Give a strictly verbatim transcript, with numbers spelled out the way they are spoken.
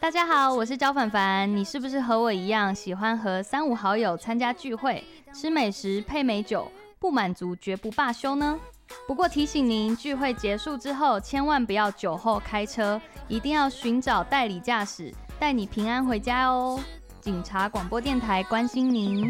大家好，我是焦凡凡。你是不是和我一样喜欢和三五好友参加聚会，吃美食配美酒，不满足绝不罢休呢？不过提醒您，聚会结束之后，千万不要酒后开车，一定要寻找代理驾驶，带你平安回家哦。警察广播电台关心您。